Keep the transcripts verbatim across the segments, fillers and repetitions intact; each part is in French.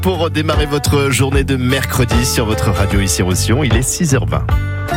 Pour démarrer votre journée de mercredi sur votre radio ici Roussillon, il est six heures vingt.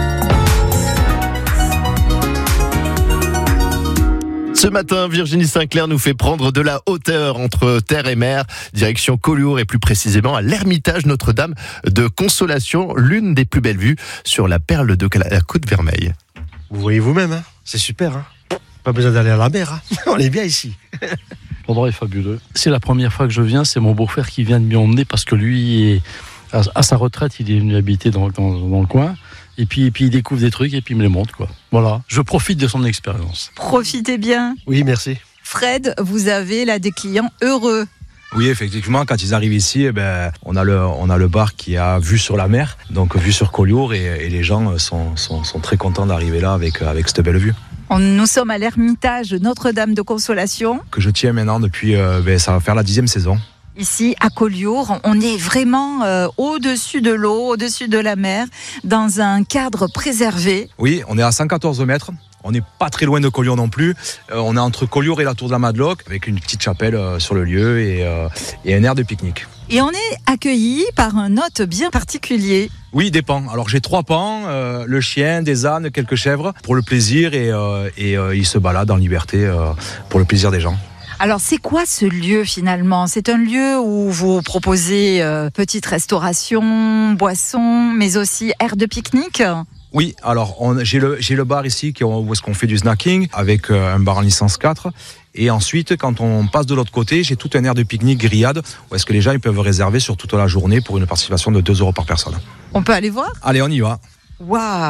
Ce matin, Virginie Sinclair nous fait prendre de la hauteur entre terre et mer, direction Collioure et plus précisément à l'Ermitage Notre-Dame de Consolation, l'une des plus belles vues sur la perle de la Côte Vermeille. Vous voyez vous-même, hein, c'est super. Hein, pas besoin d'aller à la mer, hein. On est bien ici. L'endroit est fabuleux. C'est la première fois que je viens, c'est mon beau-frère qui vient de m'y emmener parce que lui, est, à, à sa retraite, il est venu habiter dans, dans, dans le coin. Et puis, et puis il découvre des trucs et puis il me les montre, quoi. Voilà, je profite de son expérience. Profitez bien. Oui, merci. Fred, vous avez là des clients heureux. Oui, effectivement, quand ils arrivent ici, eh ben, on a le, on a le bar qui a vue sur la mer, donc vue sur Collioure, et, et les gens sont, sont, sont très contents d'arriver là avec, avec cette belle vue. On, nous sommes à l'Ermitage Notre-Dame de Consolation. Que je tiens maintenant depuis, euh, ben, ça va faire la dixième saison. Ici, à Collioure, on est vraiment euh, au-dessus de l'eau, au-dessus de la mer, dans un cadre préservé. Oui, on est à cent quatorze mètres. On n'est pas très loin de Collioure non plus. Euh, on est entre Collioure et la Tour de la Madeloque, avec une petite chapelle euh, sur le lieu et, euh, et un aire de pique-nique. Et on est accueillis par un hôte bien particulier. Oui, des pans. Alors j'ai trois pans, euh, le chien, des ânes, quelques chèvres, pour le plaisir, et, euh, et euh, ils se baladent en liberté euh, pour le plaisir des gens. Alors c'est quoi ce lieu finalement ? C'est un lieu où vous proposez euh, petite restauration, boissons, mais aussi aire de pique-nique ? Oui, alors on, j'ai, le, j'ai le bar ici qui, où est-ce qu'on fait du snacking avec euh, un bar en licence quatre. Et ensuite, quand on passe de l'autre côté, j'ai tout un aire de pique-nique grillade où est-ce que les gens ils peuvent réserver sur toute la journée pour une participation de deux euros par personne. On peut aller voir ? Allez, on y va. Waouh !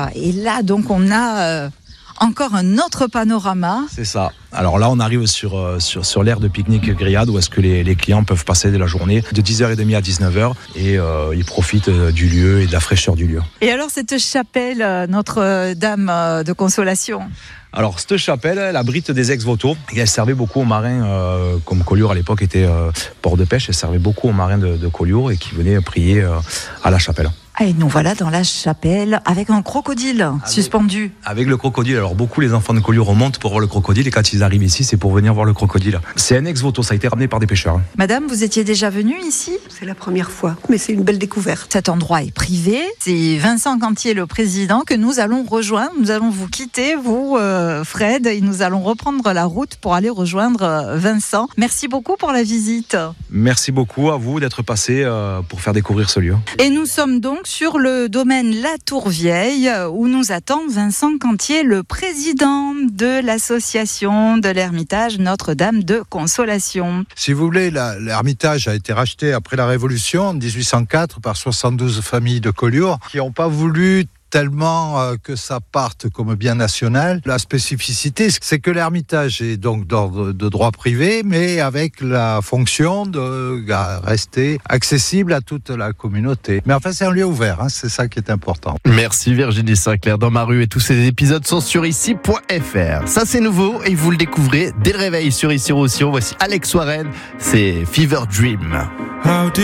Et là, donc, on a euh, encore un autre panorama. C'est ça. Alors là, on arrive sur, euh, sur, sur l'aire de pique-nique grillade où est-ce que les, les clients peuvent passer de la journée de dix heures trente à dix-neuf heures et euh, ils profitent euh, du lieu et de la fraîcheur du lieu. Et alors, cette chapelle euh, Notre-Dame euh, de Consolation ? Alors, cette chapelle, elle abrite des ex-voto. Et elle servait beaucoup aux marins, euh, comme Collioure à l'époque était euh, port de pêche, elle servait beaucoup aux marins de, de Collioure et qui venaient prier euh, à la chapelle. Ah, et nous voilà dans la chapelle avec un crocodile avec, suspendu. Avec le crocodile. Alors, beaucoup les enfants de Collioure remontent pour voir le crocodile et quand ils arrivent ici, c'est pour venir voir le crocodile. C'est un ex-voto, ça a été ramené par des pêcheurs. Madame, vous étiez déjà venue ici ? C'est la première fois, mais c'est une belle découverte. Cet endroit est privé. C'est Vincent Cantier, le président, que nous allons rejoindre. Nous allons vous quitter, vous, euh, Fred, et nous allons reprendre la route pour aller rejoindre euh, Vincent. Merci beaucoup pour la visite. Merci beaucoup à vous d'être passé euh, pour faire découvrir ce lieu. Et nous sommes donc sur le domaine La Tour Vieille, où nous attend Vincent Cantier, le président de l'association de l'Ermitage Notre-Dame de Consolation. Si vous voulez, la, l'Ermitage a été racheté après la Révolution en dix-huit cent quatre par soixante-douze familles de Collioure qui n'ont pas voulu tellement euh, que ça parte comme bien national. La spécificité, c'est que l'Ermitage est donc d'ordre de droit privé, mais avec la fonction de euh, rester accessible à toute la communauté. Mais enfin, c'est un lieu ouvert, hein, c'est ça qui est important. Merci Virginie Sinclair dans ma rue et tous ces épisodes sont sur ici point f r. Ça c'est nouveau et vous le découvrez dès le réveil sur Ici Roussillon. Voici Alex Warren, c'est Fever Dream.